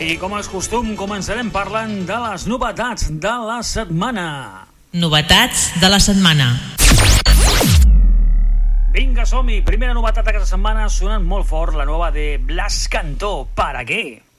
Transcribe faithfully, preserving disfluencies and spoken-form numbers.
I com és costum, començarem parlant de les novetats de la setmana. Novetats de la setmana. Vinga, som-hi! Primera novetat d'aquesta setmana, sonant molt fort, la nova de Blas Cantó, ¿Para qué?